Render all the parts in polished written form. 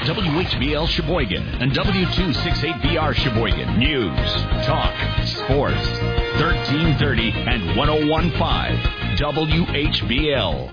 WHBL Sheboygan and W268VR Sheboygan. News, talk, sports. 1330 and 101.5 WHBL.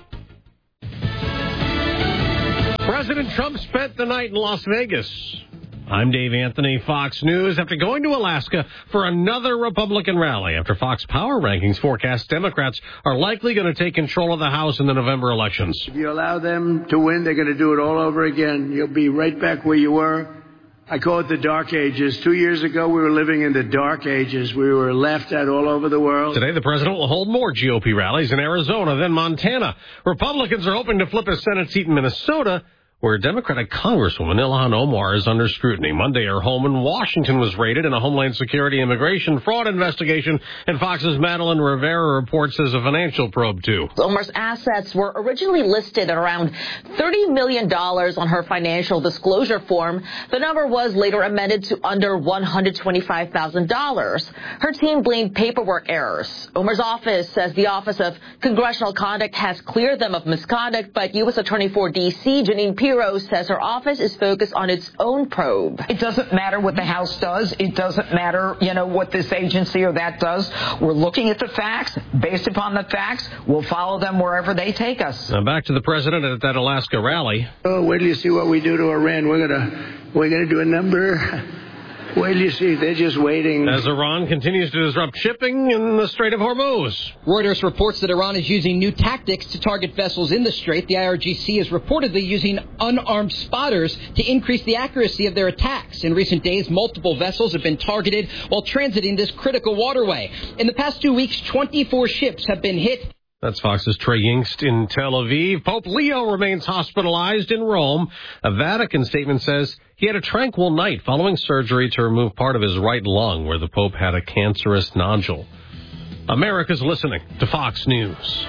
President Trump spent the night in Las Vegas. I'm Dave Anthony, Fox News. After going to Alaska for another Republican rally, after Fox Power Rankings forecast Democrats are likely going to take control of the House in the November elections. If you allow them to win, they're going to do it all over again. You'll be right back where you were. I call it the dark ages. 2 years ago, we were living in the dark ages. We were laughed at all over the world. Today, the president will hold more GOP rallies in Arizona, then Montana. Republicans are hoping to flip a Senate seat in Minnesota, where Democratic Congresswoman Ilhan Omar is under scrutiny. Monday, her home in Washington was raided in a Homeland Security immigration fraud investigation, and Fox's Madeline Rivera reports there's a financial probe, too. Omar's assets were originally listed at around $30 million on her financial disclosure form. The number was later amended to under $125,000. Her team blamed paperwork errors. Omar's office says the Office of Congressional Conduct has cleared them of misconduct, but U.S. Attorney for D.C., Janine Pirro, says her office is focused on its own probe. It doesn't matter what the House does. It doesn't matter, what this agency or that does. We're looking at the facts. Based upon the facts, we'll follow them wherever they take us. Now back to the president at that Alaska rally. Oh, wait till you see what we do to Iran. We're gonna do a number. Wait till you see. They're just waiting. As Iran continues to disrupt shipping in the Strait of Hormuz. Reuters reports that Iran is using new tactics to target vessels in the strait. The IRGC is reportedly using unarmed spotters to increase the accuracy of their attacks. In recent days, multiple vessels have been targeted while transiting this critical waterway. In the past 2 weeks, 24 ships have been hit. That's Fox's Trey Yingst in Tel Aviv. Pope Leo remains hospitalized in Rome. A Vatican statement says he had a tranquil night following surgery to remove part of his right lung where the Pope had a cancerous nodule. America's listening to Fox News.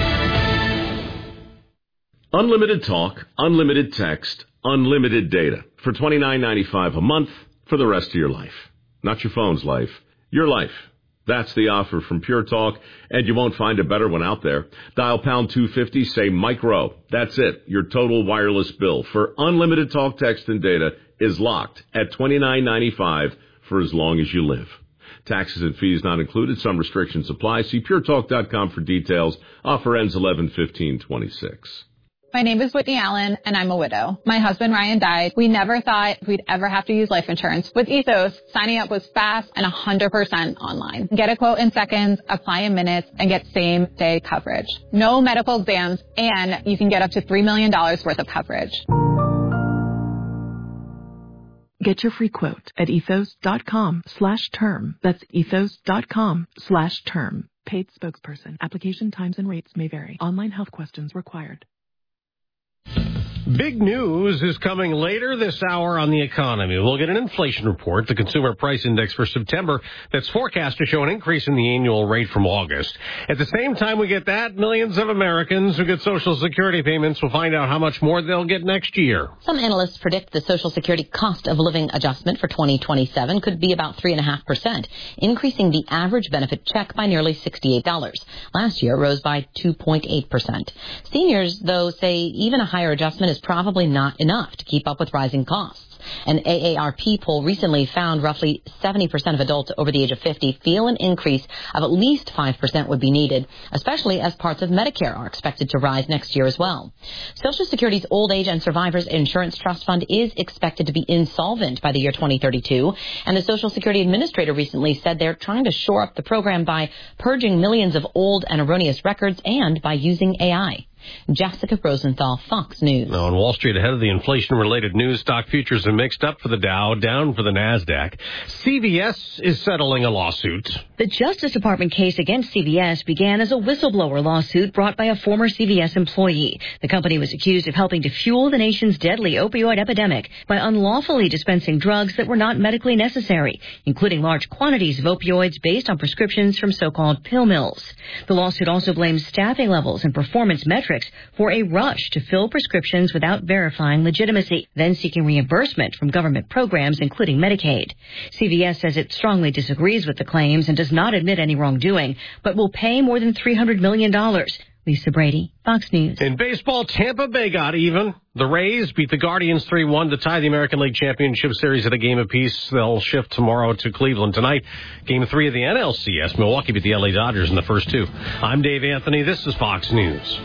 Unlimited talk, unlimited text, unlimited data for $29.95 a month for the rest of your life. Not your phone's life, your life. That's the offer from Pure Talk, and you won't find a better one out there. Dial pound 250, say Mike Rowe. That's it. Your total wireless bill for unlimited talk, text, and data is locked at $29.95 for as long as you live. Taxes and fees not included. Some restrictions apply. See puretalk.com for details. Offer ends 11/15/26. My name is Whitney Allen, and I'm a widow. My husband, Ryan, died. We never thought we'd ever have to use life insurance. With Ethos, signing up was fast and 100% online. Get a quote in seconds, apply in minutes, and get same-day coverage. No medical exams, and you can get up to $3 million worth of coverage. Get your free quote at ethos.com/term. That's ethos.com/term. Paid spokesperson. Application times and rates may vary. Online health questions required. Big news is coming later this hour on the economy. We'll get an inflation report, the consumer price index for September, that's forecast to show an increase in the annual rate from August. At the same time we get that, millions of Americans who get Social Security payments will find out how much more they'll get next year. Some analysts predict the Social Security cost of living adjustment for 2027 could be about 3.5%, increasing the average benefit check by nearly $68. Last year, it rose by 2.8%. Seniors, though, say even a higher adjustment is probably not enough to keep up with rising costs. An AARP poll recently found roughly 70% of adults over the age of 50 feel an increase of at least 5% would be needed, especially as parts of Medicare are expected to rise next year as well. Social Security's Old Age and Survivors Insurance Trust Fund is expected to be insolvent by the year 2032, and the Social Security Administrator recently said they're trying to shore up the program by purging millions of old and erroneous records and by using AI. Jessica Rosenthal, Fox News. Now on Wall Street, ahead of the inflation-related news, stock futures are mixed up for the Dow, down for the NASDAQ. CVS is settling a lawsuit. The Justice Department case against CVS began as a whistleblower lawsuit brought by a former CVS employee. The company was accused of helping to fuel the nation's deadly opioid epidemic by unlawfully dispensing drugs that were not medically necessary, including large quantities of opioids based on prescriptions from so-called pill mills. The lawsuit also blames staffing levels and performance metrics for a rush to fill prescriptions without verifying legitimacy, then seeking reimbursement from government programs, including Medicaid. CVS says it strongly disagrees with the claims and does not admit any wrongdoing, but will pay more than $300 million. Lisa Brady, Fox News. In baseball, Tampa Bay got even. The Rays beat the Guardians 3-1 to tie the American League Championship Series at a game apiece. They'll shift tomorrow to Cleveland tonight. Game 3 of the NLCS. Milwaukee beat the LA Dodgers in the first two. I'm Dave Anthony. This is Fox News.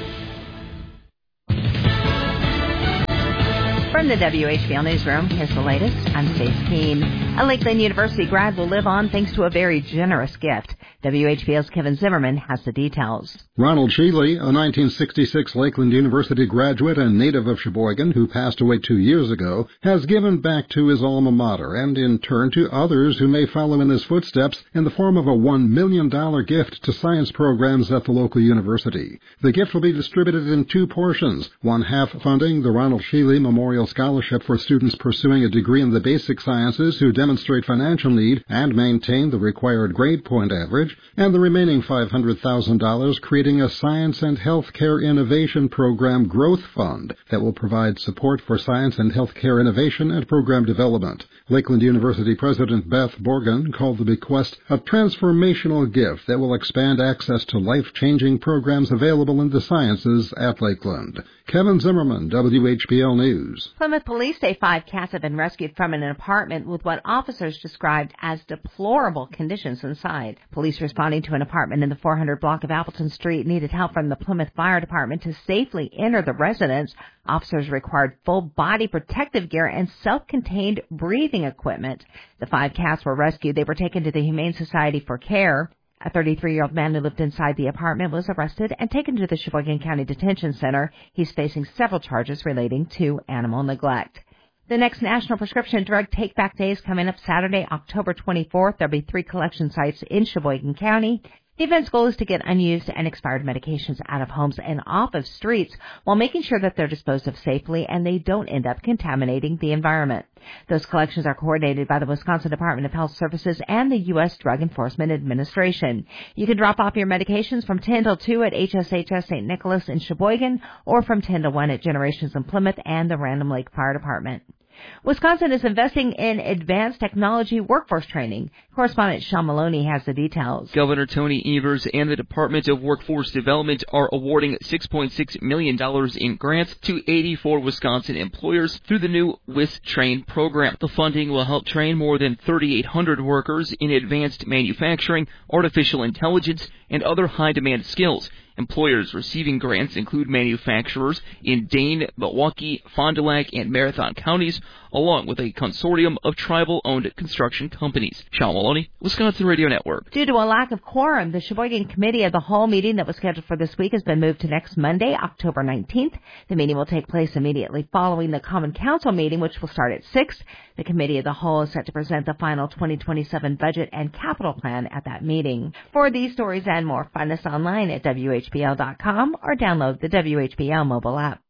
From the WHBL Newsroom, here's the latest. I'm Stace Keene. A Lakeland University grad will live on thanks to a very generous gift. WHBL's Kevin Zimmerman has the details. Ronald Sheely, a 1966 Lakeland University graduate and native of Sheboygan who passed away 2 years ago, has given back to his alma mater and in turn to others who may follow in his footsteps in the form of a $1 million gift to science programs at the local university. The gift will be distributed in two portions, one half funding the Ronald Sheely Memorial Scholarship for students pursuing a degree in the basic sciences who demonstrate financial need and maintain the required grade point average, and the remaining $500,000 creating a Science and Healthcare Innovation Program Growth Fund that will provide support for science and healthcare innovation and program development. Lakeland University President Beth Borgen called the bequest a transformational gift that will expand access to life-changing programs available in the sciences at Lakeland. Kevin Zimmerman, WHBL News. Plymouth police say 5 cats have been rescued from an apartment with what officers described as deplorable conditions inside. Police responding to an apartment in the 400 block of Appleton Street needed help from the Plymouth Fire Department to safely enter the residence. Officers required full body protective gear and self-contained breathing equipment. The 5 cats were rescued. They were taken to the Humane Society for care. A 33-year-old man who lived inside the apartment was arrested and taken to the Sheboygan County Detention Center. He's facing several charges relating to animal neglect. The next National Prescription Drug Take-Back Day is coming up Saturday, October 24th. There'll be 3 collection sites in Sheboygan County. The event's goal is to get unused and expired medications out of homes and off of streets while making sure that they're disposed of safely and they don't end up contaminating the environment. Those collections are coordinated by the Wisconsin Department of Health Services and the U.S. Drug Enforcement Administration. You can drop off your medications from 10 till 2 at HSHS St. Nicholas in Sheboygan or from 10 to 1 at Generations in Plymouth and the Random Lake Fire Department. Wisconsin is investing in advanced technology workforce training. Correspondent Sean Maloney has the details. Governor Tony Evers and the Department of Workforce Development are awarding $6.6 million in grants to 84 Wisconsin employers through the new WisTrain program. The funding will help train more than 3,800 workers in advanced manufacturing, artificial intelligence, and other high-demand skills. Employers receiving grants include manufacturers in Dane, Milwaukee, Fond du Lac, and Marathon counties, along with a consortium of tribal-owned construction companies. Sean Maloney, Wisconsin Radio Network. Due to a lack of quorum, the Sheboygan Committee of the Whole meeting that was scheduled for this week has been moved to next Monday, October 19th. The meeting will take place immediately following the Common Council meeting, which will start at 6. The Committee of the Whole is set to present the final 2027 budget and capital plan at that meeting. For these stories and more, find us online at WHBL.com or download the WHBL mobile app.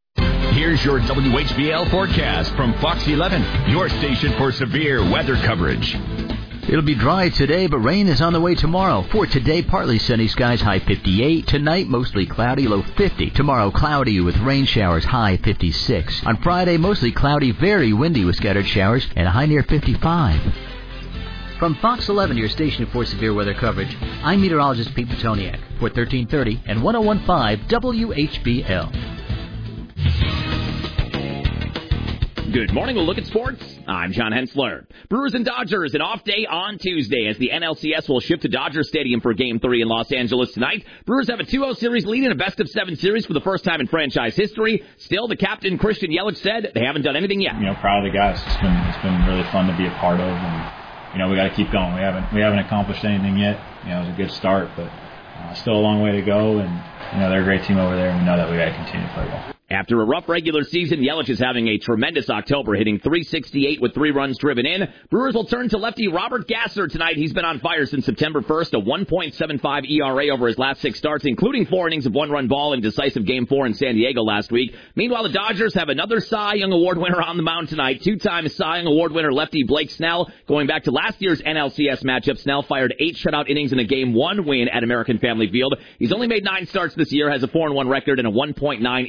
Here's your WHBL forecast from Fox 11, your station for severe weather coverage. It'll be dry today, but rain is on the way tomorrow. For today, partly sunny skies, high 58. Tonight, mostly cloudy, low 50. Tomorrow, cloudy with rain showers, high 56. On Friday, mostly cloudy, very windy with scattered showers, and a high near 55. From Fox 11, your station for severe weather coverage, I'm meteorologist Pete Petoniak for 1330 and 101.5 WHBL. Good morning. We'll look at sports. I'm John Hensler. Brewers and Dodgers, an off day on Tuesday as the NLCS will shift to Dodger Stadium for Game 3 in Los Angeles tonight. Brewers have a 2-0 series lead in a best-of-7 series for the first time in franchise history. Still, the captain, Christian Yelich, said they haven't done anything yet. Proud of the guys. It's been really fun to be a part of, and we got to keep going. We haven't accomplished anything yet. It was a good start, but still a long way to go, and they're a great team over there, and we know that we got to continue to play well. After a rough regular season, Yelich is having a tremendous October, hitting .368 with 3 runs driven in. Brewers will turn to lefty Robert Gasser tonight. He's been on fire since September 1st, a 1.75 ERA over his last 6 starts, including 4 innings of 1-run ball in decisive Game 4 in San Diego last week. Meanwhile, the Dodgers have another Cy Young Award winner on the mound tonight. 2-time Cy Young Award winner lefty Blake Snell. Going back to last year's NLCS matchup, Snell fired 8 shutout innings in a Game 1 win at American Family Field. He's only made 9 starts this year, has a 4-1 record and a 1.9 ERA.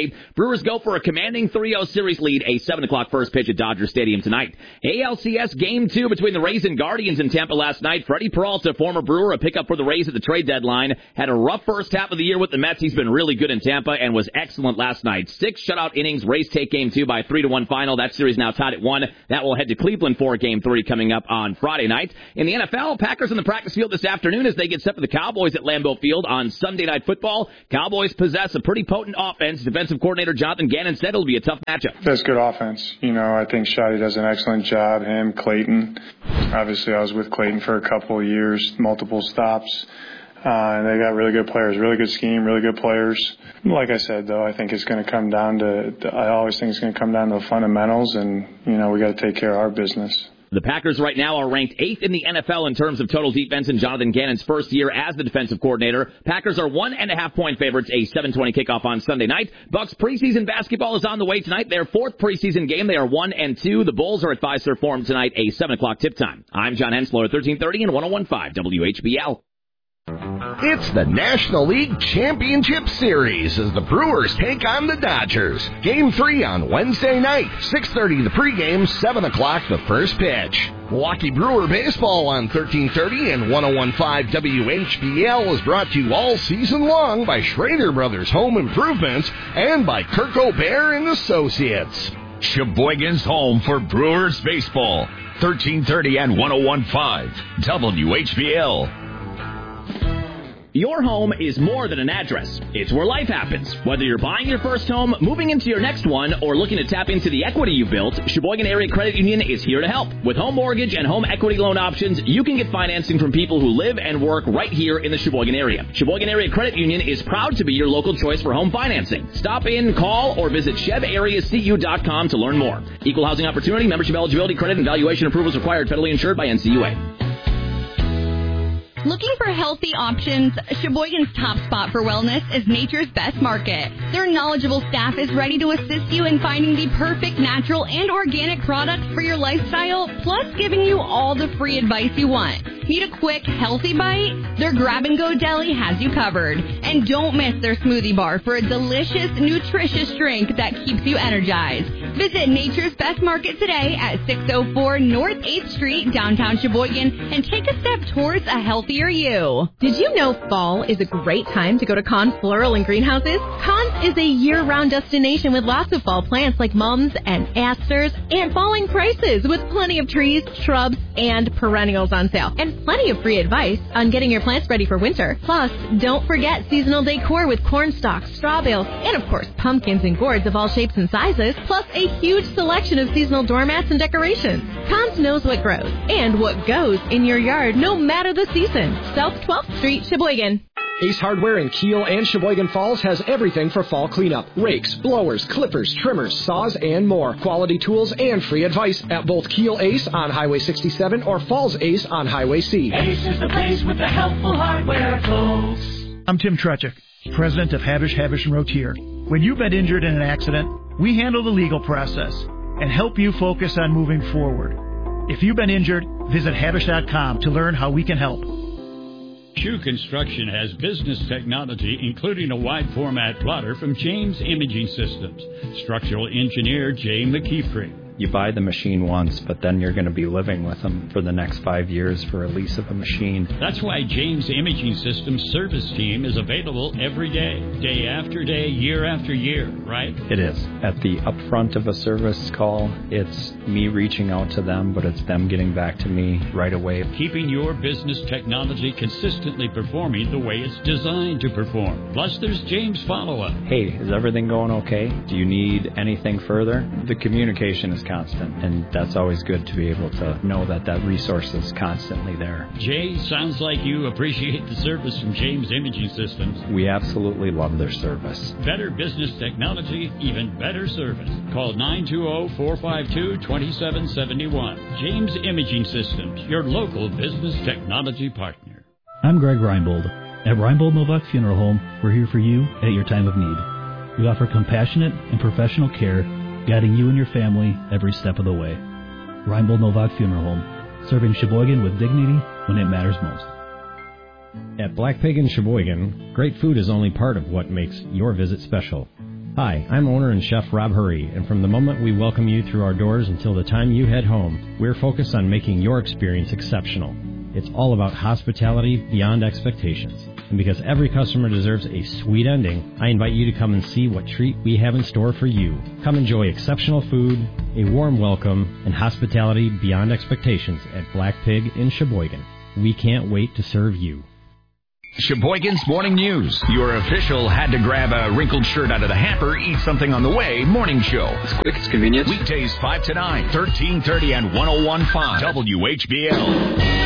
State. Brewers go for a commanding 3-0 series lead, a 7 o'clock first pitch at Dodger Stadium tonight. ALCS Game 2 between the Rays and Guardians in Tampa last night. Freddie Peralta, former Brewer, a pickup for the Rays at the trade deadline, had a rough first half of the year with the Mets. He's been really good in Tampa and was excellent last night. 6 shutout innings. Rays take Game 2 by 3-1 final. That series now tied at 1. That will head to Cleveland for Game 3 coming up on Friday night. In the NFL, Packers in the practice field this afternoon as they get set for the Cowboys at Lambeau Field on Sunday Night Football. Cowboys possess a pretty potent offense. Defensive coordinator Jonathan Gannon said it'll be a tough matchup. That's good offense. I think Shotty does an excellent job. Him, Clayton. Obviously, I was with Clayton for a couple of years, multiple stops. And they got really good players, really good scheme, really good players. Like I said, though, I think it's going to come down to the fundamentals, and, we got to take care of our business. The Packers right now are ranked 8th in the NFL in terms of total defense in Jonathan Gannon's first year as the defensive coordinator. Packers are 1.5-point favorites, a 7:20 kickoff on Sunday night. Bucks preseason basketball is on the way tonight. Their 4th preseason game. They are 1-2. The Bulls are at Fiserv Forum tonight, a 7 o'clock tip time. I'm John Henslow at 1330 and 101.5 WHBL. It's the National League Championship Series as the Brewers take on the Dodgers. Game 3 on Wednesday night, 6:30 the pregame, 7 o'clock the first pitch. Milwaukee Brewer Baseball on 1330 and 101.5 WHBL is brought to you all season long by Schrader Brothers Home Improvements and by Kirk O'Bear and Associates. Sheboygan's home for Brewers Baseball, 1330 and 101.5 WHBL. Your home is more than an address. It's where life happens. Whether you're buying your first home, moving into your next one, or looking to tap into the equity you built, Sheboygan Area Credit Union is here to help. With home mortgage and home equity loan options, you can get financing from people who live and work right here in the Sheboygan area. Sheboygan Area Credit Union is proud to be your local choice for home financing. Stop in, call, or visit chebareacu.com to learn more. Equal housing opportunity, membership eligibility, credit, and valuation approvals required, federally insured by NCUA. Looking for healthy options? Sheboygan's top spot for wellness is Nature's Best Market. Their knowledgeable staff is ready to assist you in finding the perfect natural and organic products for your lifestyle, plus giving you all the free advice you want. Need a quick, healthy bite? Their grab-and-go deli has you covered. And don't miss their smoothie bar for a delicious, nutritious drink that keeps you energized. Visit Nature's Best Market today at 604 North 8th Street, downtown Sheboygan, and take a step towards a healthier you. Did you know fall is a great time to go to Kahn Floral and Greenhouses? Kahn's is a year-round destination with lots of fall plants like mums and asters and falling prices with plenty of trees, shrubs, and perennials on sale. And plenty of free advice on getting your plants ready for winter. Plus, don't forget seasonal decor with corn stalks, straw bales, and of course, pumpkins and gourds of all shapes and sizes, plus a huge selection of seasonal doormats and decorations. Kahn's knows what grows and what goes in your yard no matter the season. South 12th Street, Sheboygan. Ace Hardware in Kiel and Sheboygan Falls has everything for fall cleanup. Rakes, blowers, clippers, trimmers, saws, and more. Quality tools and free advice at both Kiel Ace on Highway 67 or Falls Ace on Highway C. Ace is the place with the helpful hardware, folks. I'm Tim Trechik, president of Habish & Rotier. When you've been injured in an accident, we handle the legal process and help you focus on moving forward. If you've been injured, visit Habish.com to learn how we can help. Shoe Construction has business technology, including a wide-format plotter from James Imaging Systems. Structural engineer Jay McKeefrey. You buy the machine once, but then you're going to be living with them for the next 5 years for a lease of a machine. That's why James Imaging Systems service team is available every day, day after day, year after year, right? It is. At the upfront of a service call, it's me reaching out to them, but it's them getting back to me right away. Keeping your business technology consistently performing the way it's designed to perform. Plus, there's James follow-up. Hey, is everything going okay? Do you need anything further? The communication is constant, and that's always good to be able to know that that resource is constantly there. Jay, sounds like you appreciate the service from James Imaging Systems. We absolutely love their service. Better business technology, even better service. Call 920-452-2771. James Imaging Systems, your local business technology partner. I'm Greg Reinbold. At Reinbold Novak Funeral Home, we're here for you at your time of need. We offer compassionate and professional care, guiding you and your family every step of the way. Reinbold Novak Funeral Home, serving Sheboygan with dignity when it matters most. At Black Pig in Sheboygan, great food is only part of what makes your visit special. Hi, I'm owner and chef Rob Hurry, and from the moment we welcome you through our doors until the time you head home, we're focused on making your experience exceptional. It's all about hospitality beyond expectations. And because every customer deserves a sweet ending, I invite you to come and see what treat we have in store for you. Come enjoy exceptional food, a warm welcome, and hospitality beyond expectations at Black Pig in Sheboygan. We can't wait to serve you. Sheboygan's Morning News. Your official had to grab a wrinkled shirt out of the hamper, eat something on the way morning show. It's quick, it's convenient. Weekdays 5 to 9, 1330 and 101.5 WHBL.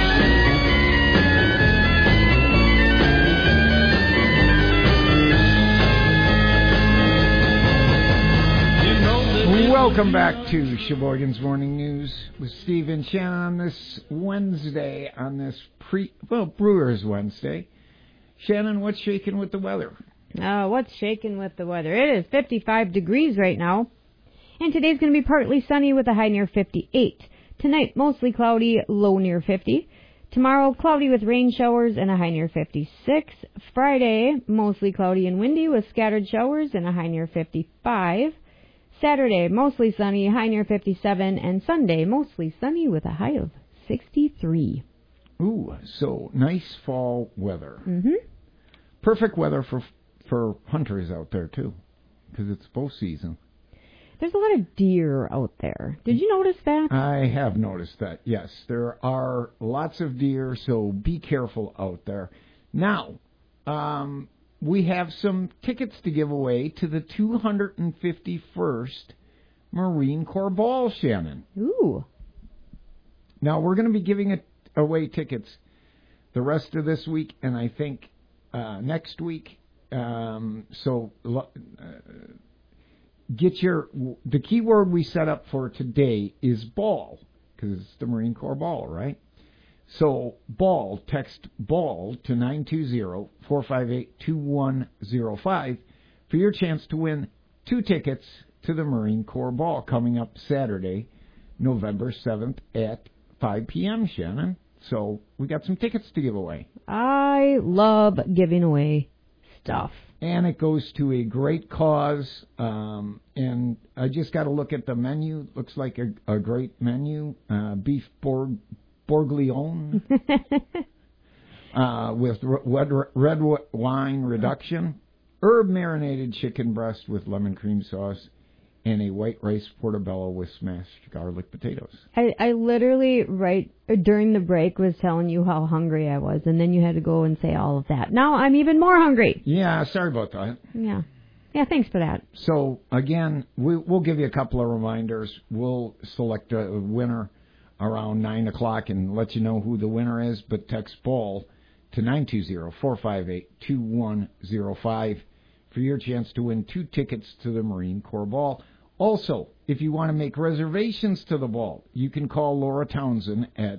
Welcome back to Sheboygan's Morning News with Steve and Shannon on this Wednesday, on this Brewers Wednesday. Shannon, what's shaking with the weather? What's shaking with the weather? It is 55 degrees right now. And today's going to be partly sunny with a high near 58. Tonight, mostly cloudy, low near 50. Tomorrow, cloudy with rain showers and a high near 56. Friday, mostly cloudy and windy with scattered showers and a high near 55. Saturday, mostly sunny, high near 57. And Sunday, mostly sunny with a high of 63. Ooh, so nice fall weather. Mm-hmm. Perfect weather for hunters out there, too, because it's bow season. There's a lot of deer out there. Did you notice that? I have noticed that, yes. There are lots of deer, so be careful out there. Now, we have some tickets to give away to the 251st Marine Corps Ball, Shannon. Ooh. Now, we're going to be giving away tickets the rest of this week, and I think next week. The key word we set up for today is ball, because it's the Marine Corps Ball, right? So ball, text ball to 920-458-2105 for your chance to win 2 tickets to the Marine Corps Ball coming up Saturday, November 7th at 5 p.m., Shannon. So we got some tickets to give away. I love giving away stuff. And it goes to a great cause. And I just got to look at the menu. Looks like a great menu. Beef bourguignon with red wine reduction. Herb marinated chicken breast with lemon cream sauce. And a white rice portobello with smashed garlic potatoes. I literally, right during the break, was telling you how hungry I was, and then you had to go and say all of that. Now I'm even more hungry. Yeah, sorry about that. Yeah, thanks for that. So, again, we'll give you a couple of reminders. We'll select a winner around 9 o'clock and let you know who the winner is, but text BALL to 920-458-2105 for your chance to win 2 tickets to the Marine Corps Ball. Also, if you want to make reservations to the ball, you can call Laura Townsend at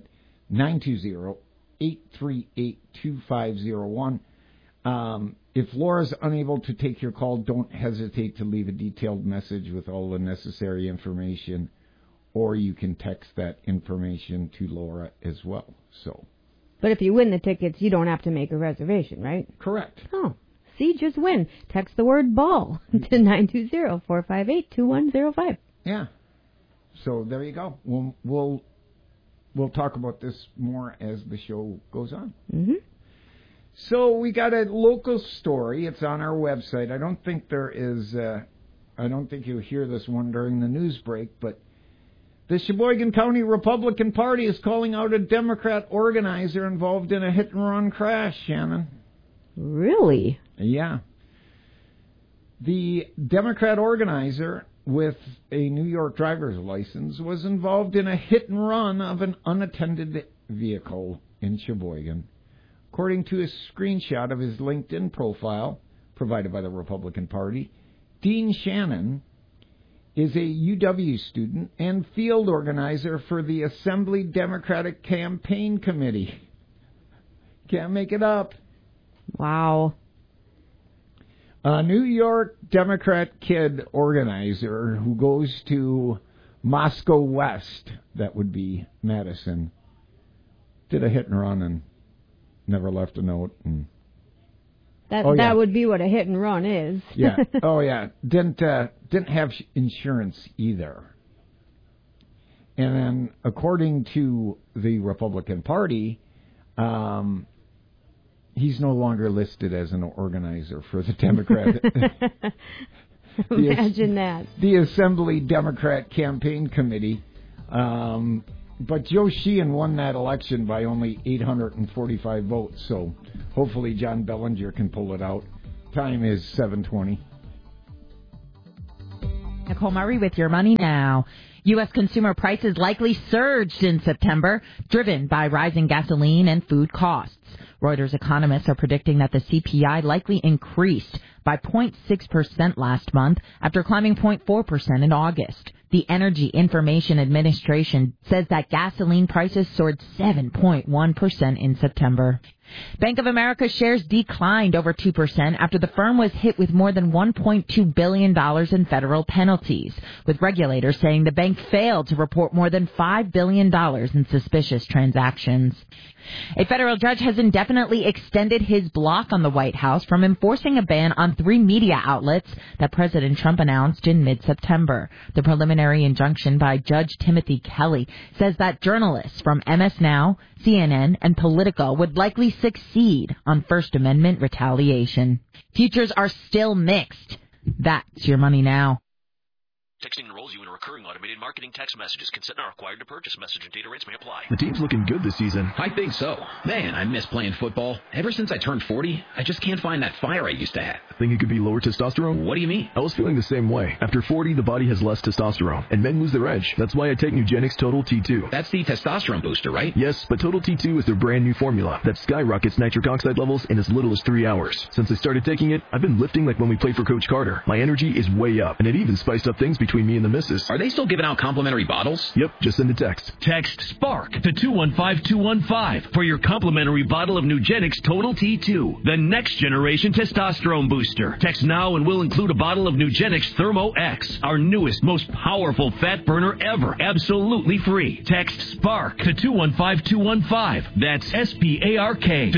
920-838-2501. If Laura's unable to take your call, don't hesitate to leave a detailed message with all the necessary information, or you can text that information to Laura as well. But if you win the tickets, you don't have to make a reservation, right? Correct. Oh. See, just win. Text the word ball to 920-458-2105. Yeah. So there you go. We'll talk about this more as the show goes on. Mm-hmm. So we got a local story. It's on our website. I don't think you'll hear this one during the news break, but the Sheboygan County Republican Party is calling out a Democrat organizer involved in a hit-and-run crash, Shannon. Really? Yeah. The Democrat organizer with a New York driver's license was involved in a hit-and-run of an unattended vehicle in Sheboygan. According to a screenshot of his LinkedIn profile provided by the Republican Party, Dean Shannon is a UW student and field organizer for the Assembly Democratic Campaign Committee. Can't make it up. Wow. A New York Democrat kid organizer who goes to Moscow West, that would be Madison, did a hit and run and never left a note. And That would be what a hit and run is. Yeah. Oh, yeah. Didn't have insurance either. And then, according to the Republican Party, he's no longer listed as an organizer for the Democrat. Imagine that. The Assembly Democrat Campaign Committee. But Joe Sheehan won that election by only 845 votes, so hopefully John Bellinger can pull it out. Time is 7:20. Nicole Murray with Your Money Now. U.S. consumer prices likely surged in September, driven by rising gasoline and food costs. Reuters economists are predicting that the CPI likely increased by 0.6% last month after climbing 0.4% in August. The Energy Information Administration says that gasoline prices soared 7.1% in September. Bank of America shares declined over 2% after the firm was hit with more than $1.2 billion in federal penalties, with regulators saying the bank failed to report more than $5 billion in suspicious transactions. A federal judge has indefinitely extended his block on the White House from enforcing a ban on 3 media outlets that President Trump announced in mid-September. The preliminary injunction by Judge Timothy Kelly says that journalists from MS Now, CNN, and Politico would likely succeed on First Amendment retaliation. Futures are still mixed. That's Your Money Now. Texting enrolls you in a recurring automated marketing text messages. Consent not required to purchase. Message and data rates may apply. The team's looking good this season. I think so. Man, I miss playing football. Ever since I turned 40, I just can't find that fire I used to have. Think it could be lower testosterone? What do you mean? I was feeling the same way. After 40, the body has less testosterone, and men lose their edge. That's why I take Nugenix Total T2. That's the testosterone booster, right? Yes, but Total T2 is their brand new formula that skyrockets nitric oxide levels in as little as 3 hours. Since I started taking it, I've been lifting like when we played for Coach Carter. My energy is way up, and it even spiced up things between me and the missus. Are they still giving out complimentary bottles? Yep, just send a text. Text SPARK to 215-215 for your complimentary bottle of Nugenix Total T2, the next generation testosterone booster. Text now and we'll include a bottle of Nugenix Thermo X, our newest, most powerful fat burner ever, absolutely free. Text SPARK to 215-215. That's SPARK to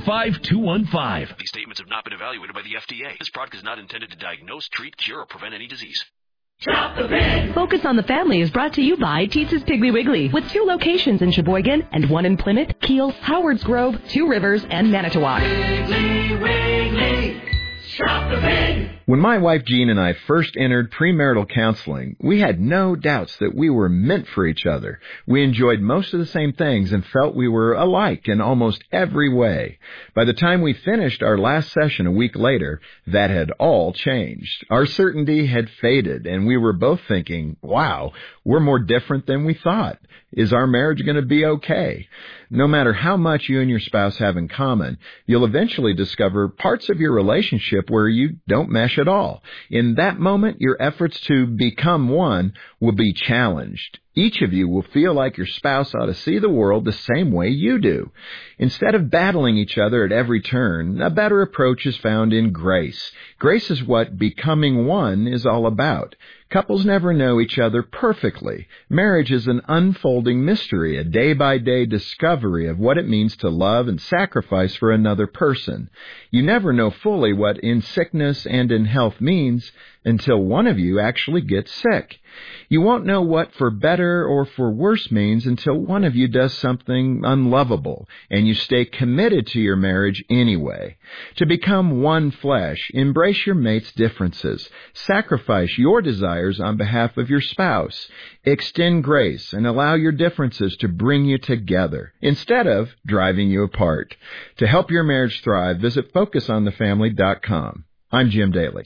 215-215. These statements have not been evaluated by the FDA. This product is not intended to diagnose, treat, cure, or prevent any disease. Shop the Pig. Focus on the Family is brought to you by Teetze's Piggly Wiggly, with 2 locations in Sheboygan and 1 in Plymouth, Kiel, Howards Grove, 2 Rivers, and Manitowoc. Piggly Wiggly. Shop the Pig. When my wife Jean and I first entered premarital counseling, we had no doubts that we were meant for each other. We enjoyed most of the same things and felt we were alike in almost every way. By the time we finished our last session a week later, that had all changed. Our certainty had faded, and we were both thinking, wow, we're more different than we thought. Is our marriage going to be okay? No matter how much you and your spouse have in common, you'll eventually discover parts of your relationship where you don't mesh at all. In that moment, your efforts to become one will be challenged. Each of you will feel like your spouse ought to see the world the same way you do. Instead of battling each other at every turn, a better approach is found in grace. Grace is what becoming one is all about. Couples never know each other perfectly. Marriage is an unfolding mystery, a day-by-day discovery of what it means to love and sacrifice for another person. You never know fully what in sickness and in health means until one of you actually gets sick. You won't know what for better or for worse means until one of you does something unlovable, and you stay committed to your marriage anyway. To become one flesh, embrace your mate's differences. Sacrifice your desires on behalf of your spouse. Extend grace and allow your differences to bring you together, instead of driving you apart. To help your marriage thrive, visit FocusOnTheFamily.com. I'm Jim Daly.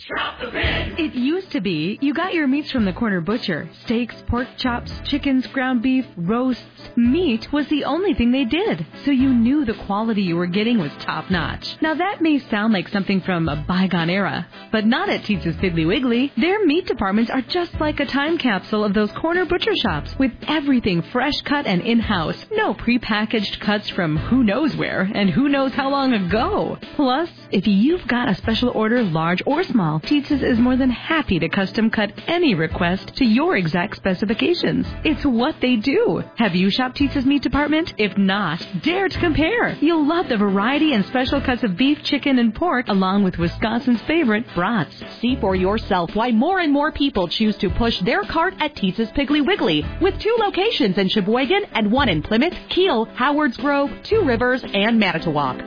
It used to be you got your meats from the corner butcher. Steaks, pork chops, chickens, ground beef, roasts. Meat was the only thing they did, so you knew the quality you were getting was top-notch. Now that may sound like something from a bygone era, but not at Teetze's Piggly Wiggly. Their meat departments are just like a time capsule of those corner butcher shops, with everything fresh cut and in-house. No prepackaged cuts from who knows where and who knows how long ago. Plus, if you've got a special order large or small, Teetsa's is more than happy to custom cut any request to your exact specifications. It's what they do. Have you shopped Teetsa's meat department? If not, dare to compare. You'll love the variety and special cuts of beef, chicken, and pork, along with Wisconsin's favorite brats. See for yourself why more and more people choose to push their cart at Teetsa's Piggly Wiggly, with 2 locations in Sheboygan and 1 in Plymouth, Kiel, Howards Grove, 2 Rivers, and Manitowoc.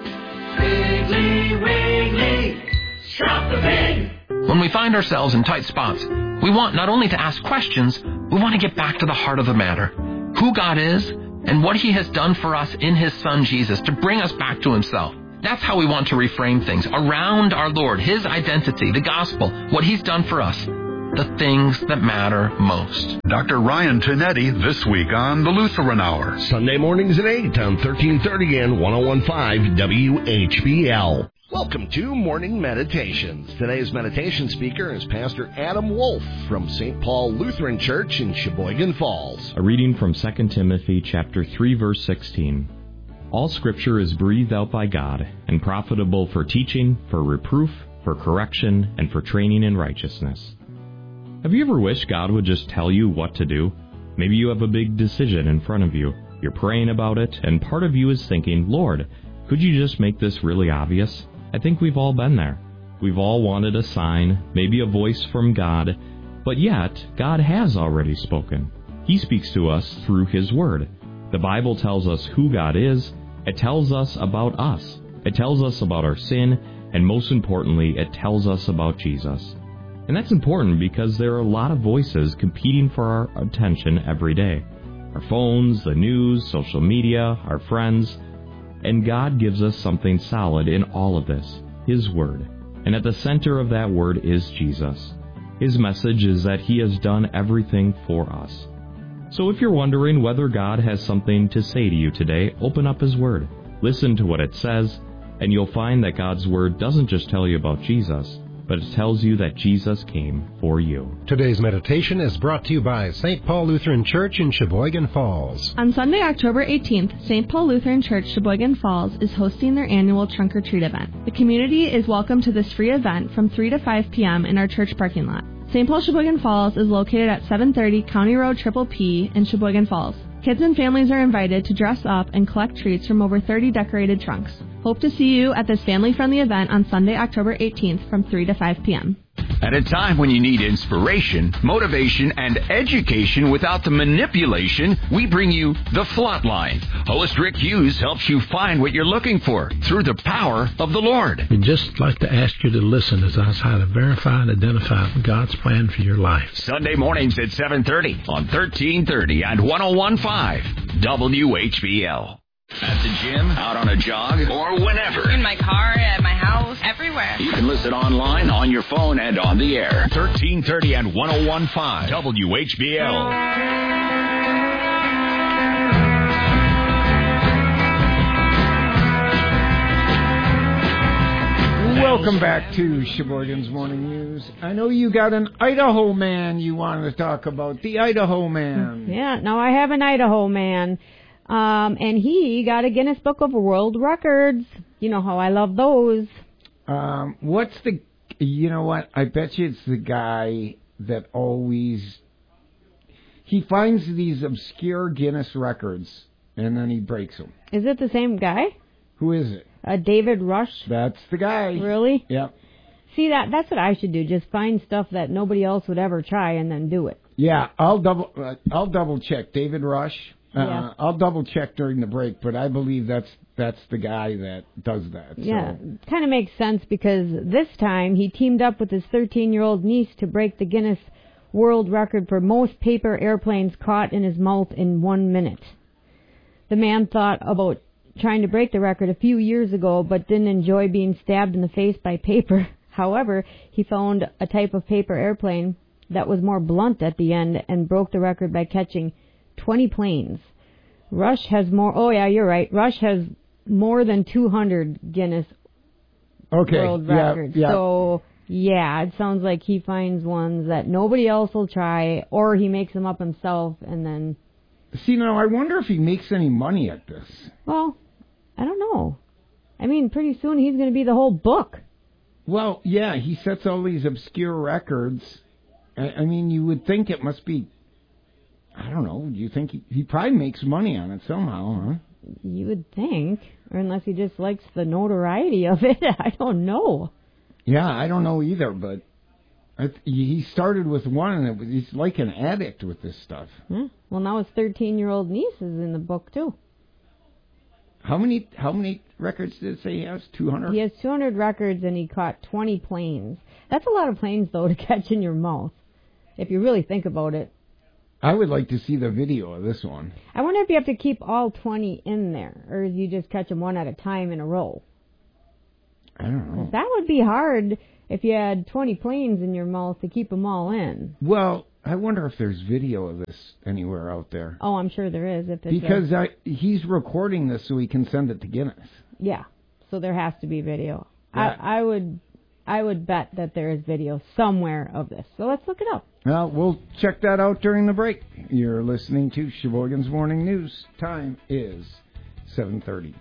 Piggly Wiggly, shop the pig. When we find ourselves in tight spots, we want not only to ask questions, we want to get back to the heart of the matter. Who God is and what He has done for us in His Son Jesus to bring us back to Himself. That's how we want to reframe things around our Lord, His identity, the gospel, what He's done for us, the things that matter most. Dr. Ryan Tinetti this week on the Lutheran Hour. Sunday mornings at 8 on 1330 and 101.5 WHBL. Welcome to Morning Meditations. Today's meditation speaker is Pastor Adam Wolf from St. Paul Lutheran Church in Sheboygan Falls. A reading from 2 Timothy chapter 3, verse 16. All Scripture is breathed out by God and profitable for teaching, for reproof, for correction, and for training in righteousness. Have you ever wished God would just tell you what to do? Maybe you have a big decision in front of you. You're praying about it, and part of you is thinking, Lord, could you just make this really obvious? I think we've all been there. We've all wanted a sign, maybe a voice from God, but yet God has already spoken. He speaks to us through His Word. The Bible tells us who God is. It tells us about us. It tells us about our sin, and most importantly, it tells us about Jesus. And that's important because there are a lot of voices competing for our attention every day. Our phones, the news, social media, our friends. And God gives us something solid in all of this, His Word. And at the center of that Word is Jesus. His message is that He has done everything for us. So if you're wondering whether God has something to say to you today, open up His Word. Listen to what it says, and you'll find that God's Word doesn't just tell you about Jesus, but it tells you that Jesus came for you. Today's meditation is brought to you by St. Paul Lutheran Church in Sheboygan Falls. On Sunday, October 18th, St. Paul Lutheran Church Sheboygan Falls is hosting their annual Trunk or Treat event. The community is welcome to this free event from 3 to 5 p.m. in our church parking lot. St. Paul Sheboygan Falls is located at 730 County Road Triple P in Sheboygan Falls. Kids and families are invited to dress up and collect treats from over 30 decorated trunks. Hope to see you at this family-friendly event on Sunday, October 18th from 3 to 5 p.m. At a time when you need inspiration, motivation, and education without the manipulation, we bring you The Flatline. Host Rick Hughes helps you find what you're looking for through the power of the Lord. We'd just like to ask you to listen as I try to verify and identify God's plan for your life. Sunday mornings at 7:30 on 1330 and 101.5 WHBL. At the gym, out on a jog, or whenever. In my car, at my house, everywhere. You can listen online, on your phone, and on the air. 1330 and 101.5 WHBL. Welcome back to Sheboygan's Morning News. I know you got an Idaho man you wanted to talk about. The Idaho man. Yeah, now I have an Idaho man. And he got a Guinness Book of World Records. You know how I love those. You know what? I bet you it's the guy that he finds these obscure Guinness records and then he breaks them. Is it the same guy? Who is it? David Rush. That's the guy. Really? Yep. See, that's what I should do. Just find stuff that nobody else would ever try and then do it. Yeah, I'll double check. David Rush. Yeah. I'll double check during the break, but I believe that's the guy that does that. Yeah, kind of makes sense because this time he teamed up with his 13-year-old niece to break the Guinness World Record for most paper airplanes caught in his mouth in 1 minute. The man thought about trying to break the record a few years ago, but didn't enjoy being stabbed in the face by paper. However, he found a type of paper airplane that was more blunt at the end and broke the record by catching 20 planes. Rush has more. Oh yeah, you're right. Rush has more than 200 Guinness World Records. Yeah. So yeah, it sounds like he finds ones that nobody else will try, or he makes them up himself and then. See, now I wonder if he makes any money at this. Well, I don't know. I mean, pretty soon he's going to be the whole book. Well, yeah, he sets all these obscure records. I mean, you would think it must be, I don't know, do you think he probably makes money on it somehow, huh? You would think, or unless he just likes the notoriety of it, I don't know. Yeah, I don't know either, but he started with one, and he's like an addict with this stuff. Yeah. Well, now his 13-year-old niece is in the book, too. How many records did it say he has? 200? He has 200 records, and he caught 20 planes. That's a lot of planes, though, to catch in your mouth, if you really think about it. I would like to see the video of this one. I wonder if you have to keep all 20 in there, or do you just catch them one at a time in a row? I don't know. That would be hard if you had 20 planes in your mouth to keep them all in. Well, I wonder if there's video of this anywhere out there. Oh, I'm sure there is. Because he's recording this so he can send it to Guinness. Yeah, so there has to be video. Yeah. I would bet that there is video somewhere of this. So let's look it up. Well, we'll check that out during the break. You're listening to Sheboygan's Morning News. Time is 7:30.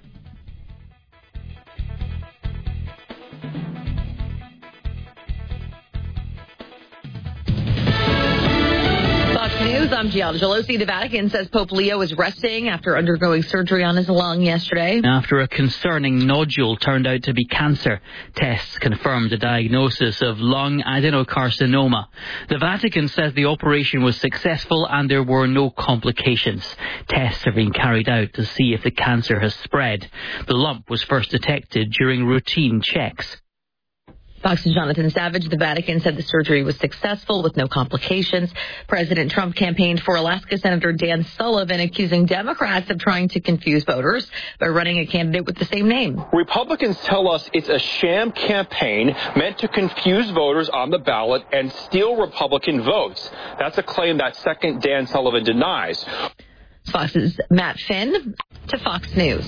News. I'm Gianna Gelosi. The Vatican says Pope Leo is resting after undergoing surgery on his lung yesterday. After a concerning nodule turned out to be cancer, tests confirmed the diagnosis of lung adenocarcinoma. The Vatican says the operation was successful and there were no complications. Tests are being carried out to see if the cancer has spread. The lump was first detected during routine checks. Fox's Jonathan Savage, the Vatican said the surgery was successful with no complications. President Trump campaigned for Alaska Senator Dan Sullivan, accusing Democrats of trying to confuse voters by running a candidate with the same name. Republicans tell us it's a sham campaign meant to confuse voters on the ballot and steal Republican votes. That's a claim that second Dan Sullivan denies. Fox's Matt Finn to Fox News.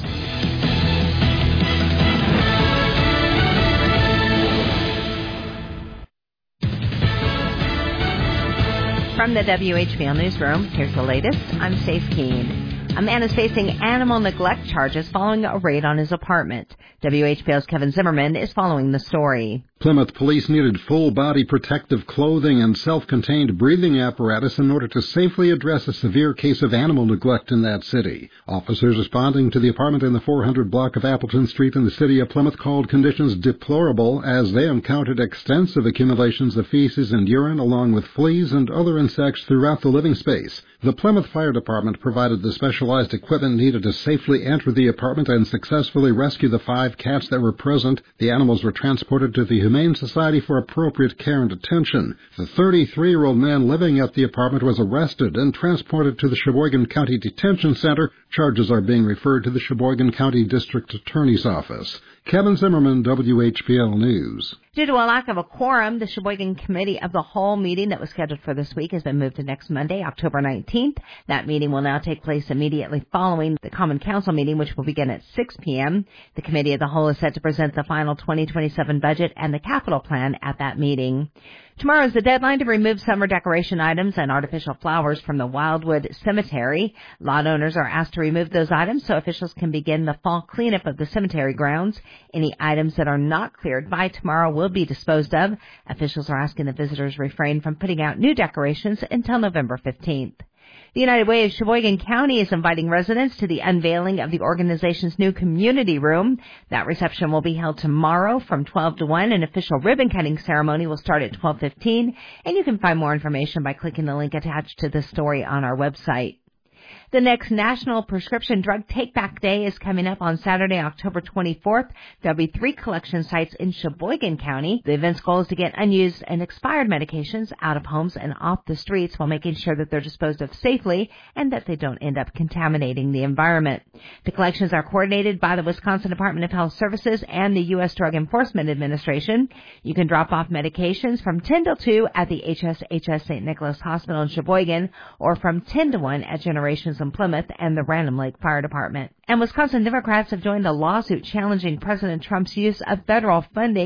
From the WHBL Newsroom, here's the latest. I'm Stace Keene. A man is facing animal neglect charges following a raid on his apartment. WHBL's Kevin Zimmerman is following the story. Plymouth police needed full-body protective clothing and self-contained breathing apparatus in order to safely address a severe case of animal neglect in that city. Officers responding to the apartment in the 400 block of Appleton Street in the city of Plymouth called conditions deplorable as they encountered extensive accumulations of feces and urine along with fleas and other insects throughout the living space. The Plymouth Fire Department provided the specialized equipment needed to safely enter the apartment and successfully rescue the 5 cats that were present. The animals were transported to the Humane Society for appropriate care and attention. The 33-year-old man living at the apartment was arrested and transported to the Sheboygan County Detention Center. Charges are being referred to the Sheboygan County District Attorney's Office. Kevin Zimmerman, WHBL News. Due to a lack of a quorum, the Sheboygan Committee of the Whole meeting that was scheduled for this week has been moved to next Monday, October 19th. That meeting will now take place immediately following the Common Council meeting, which will begin at 6 p.m. The Committee of the Whole is set to present the final 2027 budget and the capital plan at that meeting. Tomorrow is the deadline to remove summer decoration items and artificial flowers from the Wildwood Cemetery. Lot owners are asked to remove those items so officials can begin the fall cleanup of the cemetery grounds. Any items that are not cleared by tomorrow will be disposed of. Officials are asking the visitors refrain from putting out new decorations until November 15th. The United Way of Sheboygan County is inviting residents to the unveiling of the organization's new community room. That reception will be held tomorrow from 12 to 1. An official ribbon-cutting ceremony will start at 12:15, and you can find more information by clicking the link attached to this story on our website. The next National Prescription Drug Take-Back Day is coming up on Saturday, October 24th. There'll be 3 collection sites in Sheboygan County. The event's goal is to get unused and expired medications out of homes and off the streets while making sure that they're disposed of safely and that they don't end up contaminating the environment. The collections are coordinated by the Wisconsin Department of Health Services and the U.S. Drug Enforcement Administration. You can drop off medications from 10 till 2 at the HSHS St. Nicholas Hospital in Sheboygan or from 10 to 1 at Generations in Plymouth and the Random Lake Fire Department. And Wisconsin Democrats have joined a lawsuit challenging President Trump's use of federal funding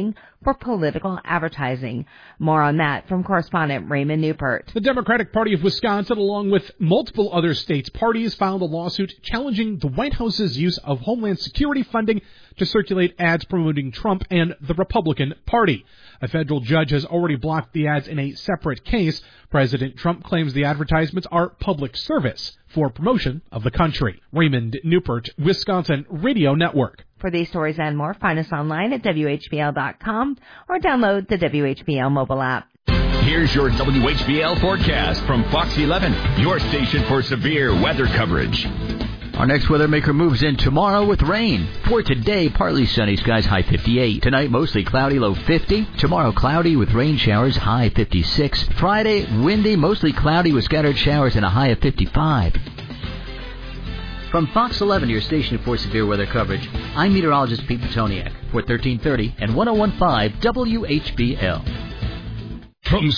for political advertising. More on that from correspondent Raymond Newport. The Democratic Party of Wisconsin, along with multiple other states' parties, filed a lawsuit challenging the White House's use of Homeland Security funding to circulate ads promoting Trump and the Republican Party. A federal judge has already blocked the ads in a separate case. President Trump claims the advertisements are public service for promotion of the country. Raymond Newport, Wisconsin Radio Network. For these stories and more, find us online at WHBL.com or download the WHBL mobile app. Here's your WHBL forecast from Fox 11, your station for severe weather coverage. Our next weather maker moves in tomorrow with rain. For today, partly sunny skies, high 58. Tonight, mostly cloudy, low 50. Tomorrow, cloudy with rain showers, high 56. Friday, windy, mostly cloudy with scattered showers and a high of 55. From Fox 11, your station for severe weather coverage, I'm meteorologist Pete Petoniak for 1330 and 101.5 WHBL. From